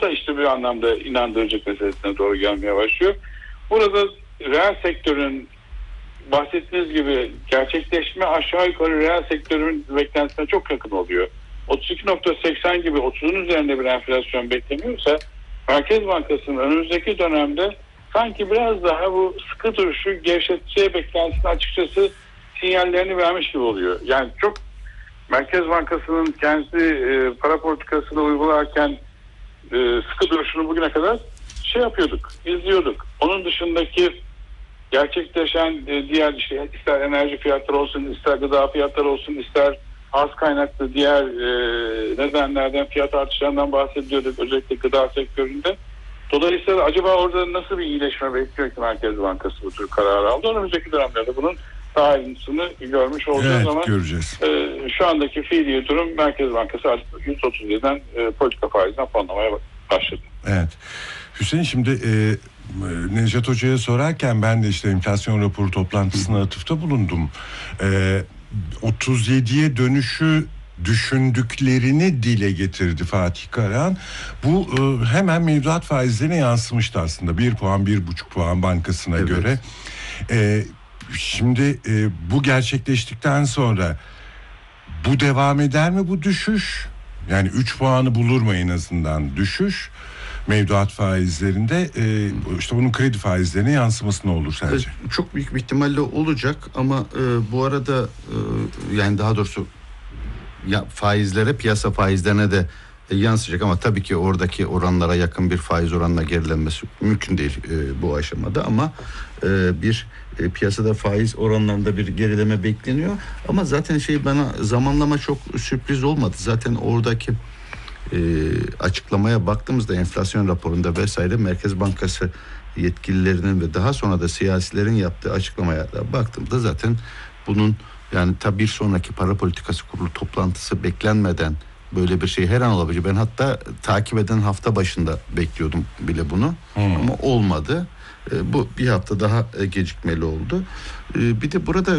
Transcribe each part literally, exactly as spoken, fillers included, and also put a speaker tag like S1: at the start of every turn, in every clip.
S1: da işte bir anlamda inandırıcılık meselesine doğru gelmeye başlıyor. Burada reel sektörün bahsettiğiniz gibi gerçekleşme aşağı yukarı reel sektörün beklentisine çok yakın oluyor. otuz iki nokta seksen gibi otuzun üzerinde bir enflasyon bekleniyorsa Merkez Bankası'nın önümüzdeki dönemde sanki biraz daha bu sıkı duruşu gevşeteceği beklentisini açıkçası sinyallerini vermiş gibi oluyor. Yani çok Merkez Bankası'nın kendi e, para politikasını uygularken e, sıkı duruşunu bugüne kadar şey yapıyorduk, izliyorduk. Onun dışındaki gerçekleşen e, diğer işte ister enerji fiyatları olsun, ister gıda fiyatları olsun, ister az kaynaklı diğer e, nedenlerden fiyat artışlarından bahsediyorduk özellikle gıda sektöründe. Dolayısıyla acaba orada nasıl bir iyileşme bekliyor ki Merkez Bankası bu tür karar aldı? Önümüzdeki dönemlerde bunun daha ayrıntısını görmüş olacağız
S2: evet,
S1: ama
S2: göreceğiz.
S1: E, şu andaki fiili durum Merkez Bankası artık yüz otuz yediden e, politika faizinden fonlamaya başladı.
S2: Evet. Hüseyin şimdi e, Necdet Hoca'ya sorarken ben de işte enflasyon raporu toplantısına atıfta bulundum. E, otuz yediye dönüşü düşündüklerini dile getirdi Fatih Karahan. Bu e, hemen mevduat faizlerine yansımıştı aslında. Bir puan, bir buçuk puan bankasına evet. göre. E, şimdi e, bu gerçekleştikten sonra bu devam eder mi bu düşüş? Yani üç puanı bulur mu en azından düşüş? Mevduat faizlerinde e, işte bunun kredi faizlerine yansıması ne olur sence?
S3: Çok büyük bir ihtimalle olacak ama e, bu arada e, yani daha doğrusu ya faizlere, piyasa faizlerine de e, yansıyacak ama tabii ki oradaki oranlara yakın bir faiz oranına gerilenmesi mümkün değil e, bu aşamada ama e, bir e, piyasada faiz oranlarında bir gerileme bekleniyor ama zaten şey bana zamanlama çok sürpriz olmadı. Zaten oradaki E, açıklamaya baktığımızda enflasyon raporunda vesaire Merkez Bankası yetkililerinin ve daha sonra da siyasilerin yaptığı açıklamaya da baktığımda zaten bunun yani tabi bir sonraki para politikası kurulu toplantısı beklenmeden böyle bir şey her an olabilir. Ben hatta takip eden hafta başında bekliyordum bile bunu hmm. ama olmadı. E, bu bir hafta daha e, gecikmeli oldu. E, bir de burada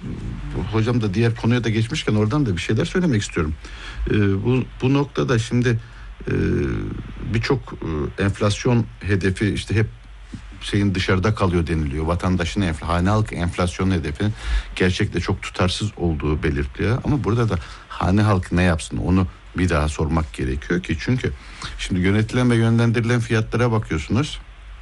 S3: hocam da diğer konuya da geçmişken oradan da bir şeyler söylemek istiyorum. E, bu, bu noktada şimdi e, birçok e, enflasyon hedefi işte hep şeyin dışarıda kalıyor deniliyor. Vatandaşın enfl- hane halkı enflasyon hedefinin gerçekte çok tutarsız olduğu belirtiliyor. Ama burada da hane halkı ne yapsın onu bir daha sormak gerekiyor ki çünkü şimdi yönetilen ve yönlendirilen fiyatlara bakıyorsunuz.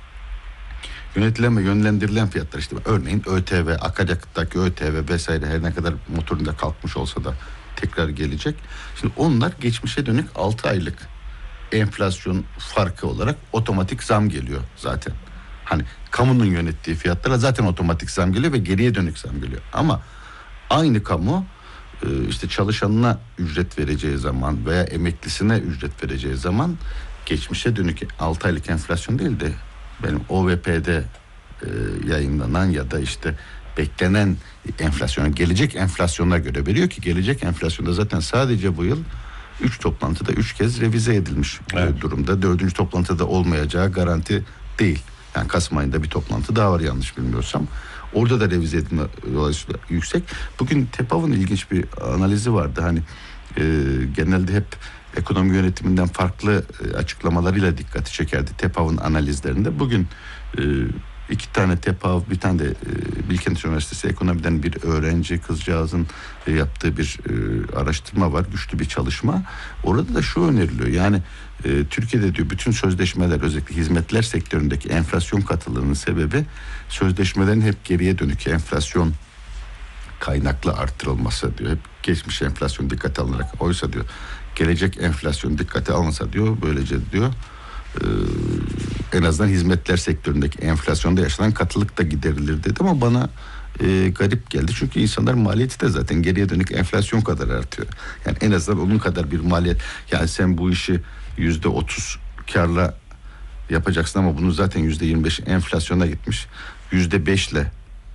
S3: Yönetilen ve yönlendirilen fiyatlar işte örneğin ÖTV, akaryakıttaki ÖTV vesaire her ne kadar motorunda kalkmış olsa da tekrar gelecek. Şimdi onlar geçmişe dönük altı aylık enflasyon farkı olarak otomatik zam geliyor zaten. Hani kamunun yönettiği fiyatlara zaten otomatik zam geliyor ve geriye dönük zam geliyor. Ama aynı kamu işte çalışanına ücret vereceği zaman veya emeklisine ücret vereceği zaman geçmişe dönük altı aylık enflasyon değil de benim O V P'de e, yayınlanan ya da işte beklenen enflasyona, gelecek enflasyona göre veriyor ki gelecek enflasyonda zaten sadece bu yıl üç toplantıda üç kez revize edilmiş evet. durumda. Dördüncü toplantıda olmayacağı garanti değil. Yani Kasım ayında bir toplantı daha var yanlış bilmiyorsam. Orada da revize edilme dolayısıyla yüksek. Bugün TEPAV'ın ilginç bir analizi vardı. Hani e, genelde hep ekonomi yönetiminden farklı e, açıklamalarıyla dikkati çekerdi TEPAV'ın analizlerinde. Bugün e, iki tane TEPAV, bir tane de e, Bilkent Üniversitesi ekonomiden bir öğrenci kızcağızın e, yaptığı bir e, araştırma var. Güçlü bir çalışma. Orada da şu öneriliyor. Yani e, Türkiye'de diyor bütün sözleşmeler özellikle hizmetler sektöründeki enflasyon katılımının sebebi sözleşmelerin hep geriye dönük enflasyon kaynaklı arttırılması diyor. Hep geçmiş enflasyon dikkate alınarak. Oysa diyor gelecek enflasyon dikkate alınsa diyor böylece diyor e, en azından hizmetler sektöründeki enflasyonda yaşanan katılık da giderilir dedi ama bana e, garip geldi. Çünkü insanlar maliyeti de zaten geriye dönük enflasyon kadar artıyor. Yani en azından onun kadar bir maliyet. Yani sen bu işi yüzde otuz karla yapacaksın ama bunu zaten yüzde yirmi beş enflasyona gitmiş. Yüzde beşle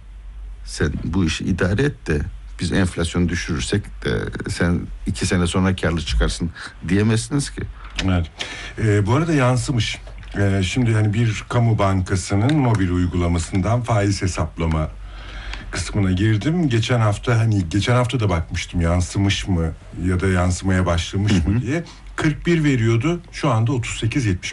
S3: sen bu işi idare et de biz enflasyonu düşürürsek de sen iki sene sonra karlı çıkarsın diyemezsiniz ki.
S2: Evet. Ee, bu arada yansımış. Ee, şimdi hani bir kamu bankasının mobil uygulamasından faiz hesaplama kısmına girdim. Geçen hafta hani geçen hafta da bakmıştım yansımış mı ya da yansımaya başlamış hı hı. mı diye. kırk bir veriyordu. Şu anda otuz sekiz yetmiş